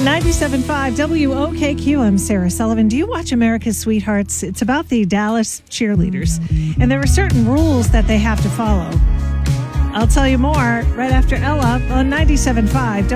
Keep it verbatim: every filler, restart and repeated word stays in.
ninety-seven point five W O K Q. I'm Sarah Sullivan. Do you watch America's Sweethearts? It's about the Dallas cheerleaders, and there are certain rules that they have to follow. I'll tell you more right after Ella on ninety-seven point five